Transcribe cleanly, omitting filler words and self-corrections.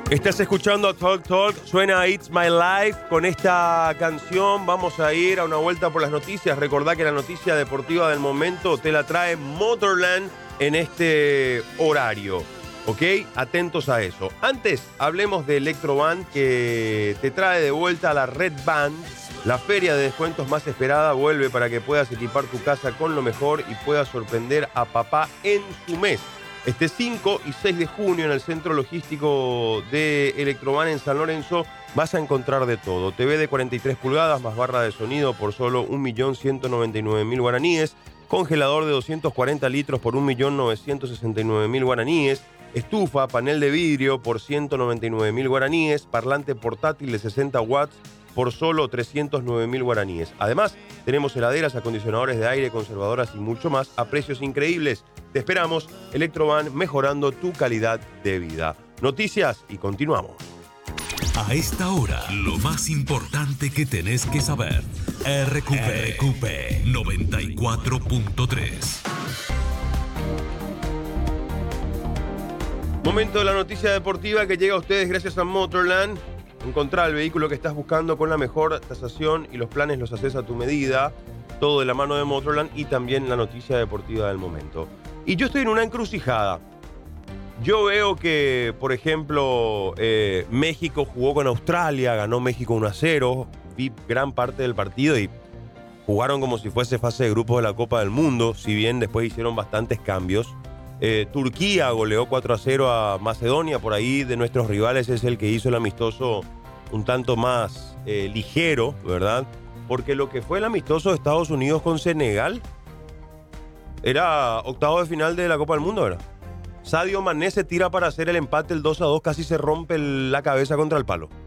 Estás escuchando a Talk Talk, suena It's My Life. Con esta canción vamos a ir a una vuelta por las noticias. Recordá que la noticia deportiva del momento te la trae Motorland en este horario, ¿ok? Atentos a eso. Antes, hablemos de Electroband, que te trae de vuelta a la Red Band. La feria de descuentos más esperada vuelve para que puedas equipar tu casa con lo mejor y puedas sorprender a papá en su mes. Este 5 y 6 de junio en el centro logístico de Electroband en San Lorenzo vas a encontrar de todo. TV de 43 pulgadas más barra de sonido por solo 1.199.000 guaraníes. Congelador de 240 litros por 1.969.000 guaraníes. Estufa, panel de vidrio por 199.000 guaraníes. Parlante portátil de 60 watts por solo 309.000 guaraníes. Además, tenemos heladeras, acondicionadores de aire, conservadoras y mucho más a precios increíbles. Te esperamos, Electroband, mejorando tu calidad de vida. Noticias y continuamos. A esta hora, lo más importante que tenés que saber. RQP 94.3. Momento de la noticia deportiva que llega a ustedes gracias a Motorland. Encontrá el vehículo que estás buscando con la mejor tasación y los planes los haces a tu medida. Todo de la mano de Motorland y también la noticia deportiva del momento. Y yo estoy en una encrucijada. Yo veo que, por ejemplo, México jugó con Australia, ganó México 1-0. Vi gran parte del partido y jugaron como si fuese fase de grupos de la Copa del Mundo, si bien después hicieron bastantes cambios. Turquía goleó 4-0 a Macedonia, por ahí de nuestros rivales es el que hizo el amistoso un tanto más ligero, ¿verdad? Porque lo que fue el amistoso de Estados Unidos con Senegal era octavo de final de la Copa del Mundo, ¿verdad? Sadio Mané se tira para hacer el empate, el 2-2, casi se rompe la cabeza contra el palo.